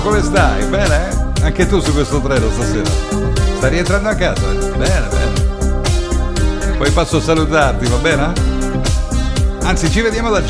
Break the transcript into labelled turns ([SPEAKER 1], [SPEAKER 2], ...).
[SPEAKER 1] come stai? Bene? Anche tu su questo treno stasera? Stai rientrando a casa? Bene, bene. Poi passo a salutarti, va bene? Anzi, ci vediamo da